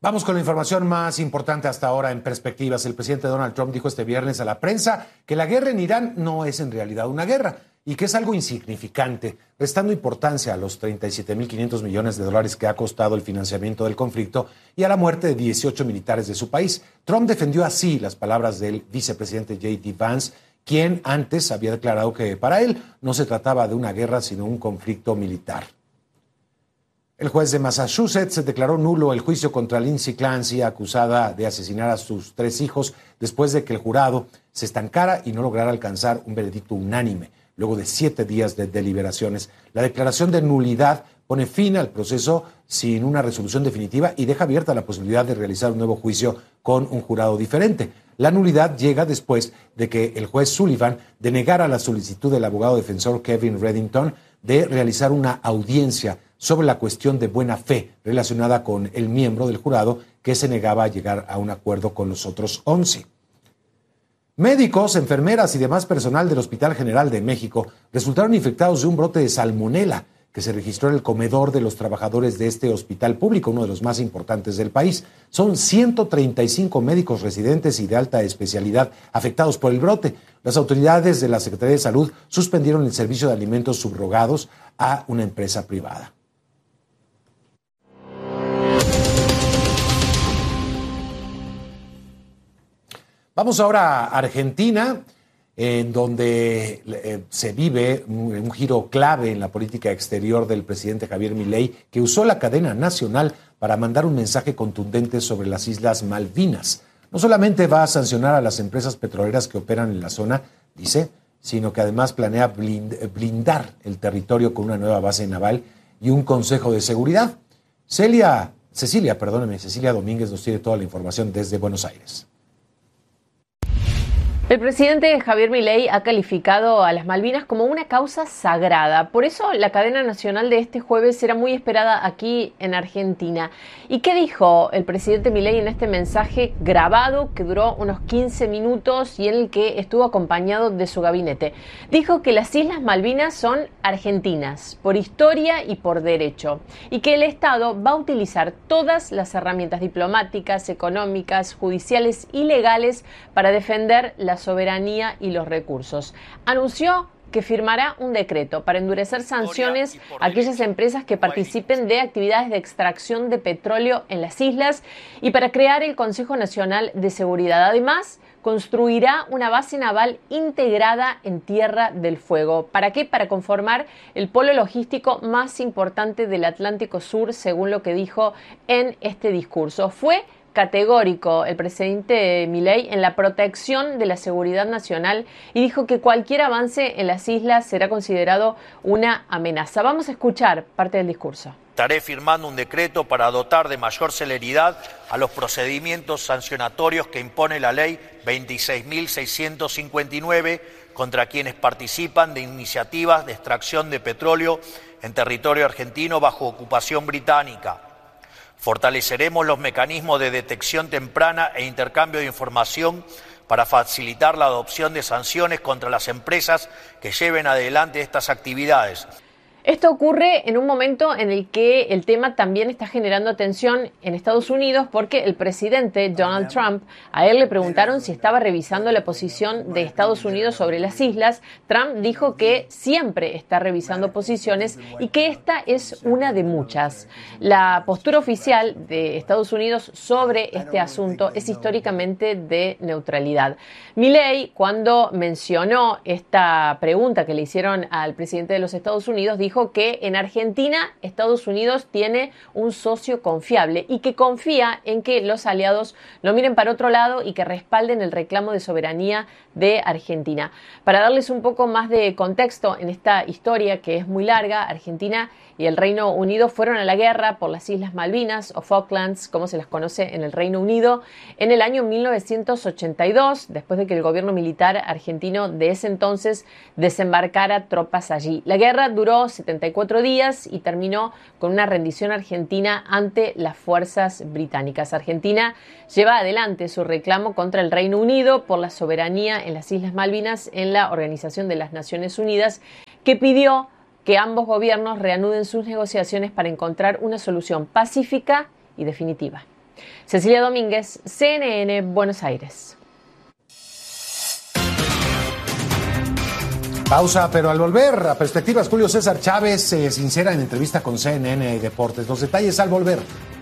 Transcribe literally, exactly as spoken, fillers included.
Vamos con la información más importante hasta ahora en perspectivas. El presidente Donald Trump dijo este viernes a la prensa que la guerra en Irán no es en realidad una guerra y que es algo insignificante, restando importancia a los treinta y siete mil quinientos millones de dólares que ha costado el financiamiento del conflicto y a la muerte de dieciocho militares de su país. Trump defendió así las palabras del vicepresidente J D Vance, quien antes había declarado que para él no se trataba de una guerra sino un conflicto militar. El juez de Massachusetts declaró nulo el juicio contra Lindsay Clancy, acusada de asesinar a sus tres hijos, después de que el jurado se estancara y no lograra alcanzar un veredicto unánime, luego de siete días de deliberaciones. La declaración de nulidad pone fin al proceso sin una resolución definitiva y deja abierta la posibilidad de realizar un nuevo juicio con un jurado diferente. La nulidad llega después de que el juez Sullivan denegara la solicitud del abogado defensor Kevin Reddington de realizar una audiencia sobre la cuestión de buena fe relacionada con el miembro del jurado que se negaba a llegar a un acuerdo con los otros once. Médicos, enfermeras y demás personal del Hospital General de México resultaron infectados de un brote de salmonela que se registró en el comedor de los trabajadores de este hospital público, uno de los más importantes del país. Son ciento treinta y cinco médicos residentes y de alta especialidad afectados por el brote. Las autoridades de la Secretaría de Salud suspendieron el servicio de alimentos subrogados a una empresa privada. Vamos ahora a Argentina, en donde eh, se vive un, un giro clave en la política exterior del presidente Javier Milei, que usó la cadena nacional para mandar un mensaje contundente sobre las Islas Malvinas. No solamente va a sancionar a las empresas petroleras que operan en la zona, dice, sino que además planea blind, blindar el territorio con una nueva base naval y un consejo de seguridad. Celia, Cecilia, perdóneme, Cecilia Domínguez nos tiene toda la información desde Buenos Aires. El presidente Javier Milei ha calificado a las Malvinas como una causa sagrada. Por eso la cadena nacional de este jueves será muy esperada aquí en Argentina. ¿Y qué dijo el presidente Milei en este mensaje grabado que duró unos quince minutos y en el que estuvo acompañado de su gabinete? Dijo que las Islas Malvinas son argentinas por historia y por derecho y que el Estado va a utilizar todas las herramientas diplomáticas, económicas, judiciales y legales para defender la soberanía y los recursos. Anunció que firmará un decreto para endurecer sanciones a aquellas empresas que participen de actividades de extracción de petróleo en las islas y para crear el Consejo Nacional de Seguridad. Además, construirá una base naval integrada en Tierra del Fuego. ¿Para qué? Para conformar el polo logístico más importante del Atlántico Sur, según lo que dijo en este discurso. Fue categórico el presidente Milei en la protección de la seguridad nacional y dijo que cualquier avance en las islas será considerado una amenaza. Vamos a escuchar parte del discurso. Estaré firmando un decreto para dotar de mayor celeridad a los procedimientos sancionatorios que impone la ley veintiséis mil seiscientos cincuenta y nueve contra quienes participan de iniciativas de extracción de petróleo en territorio argentino bajo ocupación británica. Fortaleceremos los mecanismos de detección temprana e intercambio de información para facilitar la adopción de sanciones contra las empresas que lleven adelante estas actividades. Esto ocurre en un momento en el que el tema también está generando tensión en Estados Unidos porque el presidente Donald Trump, a él le preguntaron si estaba revisando la posición de Estados Unidos sobre las islas. Trump dijo que siempre está revisando posiciones y que esta es una de muchas. La postura oficial de Estados Unidos sobre este asunto es históricamente de neutralidad. Milei, cuando mencionó esta pregunta que le hicieron al presidente de los Estados Unidos, dijo que en Argentina Estados Unidos tiene un socio confiable y que confía en que los aliados no miren para otro lado y que respalden el reclamo de soberanía de Argentina. Para darles un poco más de contexto en esta historia que es muy larga, Argentina y el Reino Unido fueron a la guerra por las Islas Malvinas o Falklands, como se las conoce en el Reino Unido, en el año mil novecientos ochenta y dos, después de que el gobierno militar argentino de ese entonces desembarcara tropas allí. La guerra duró setenta y cuatro días y terminó con una rendición argentina ante las fuerzas británicas. Argentina lleva adelante su reclamo contra el Reino Unido por la soberanía en las Islas Malvinas en la Organización de las Naciones Unidas, que pidió que ambos gobiernos reanuden sus negociaciones para encontrar una solución pacífica y definitiva. Cecilia Domínguez, C N N, Buenos Aires. Pausa, pero al volver, a Perspectivas, Julio César Chávez se sincera en entrevista con C N N Deportes. Los detalles al volver.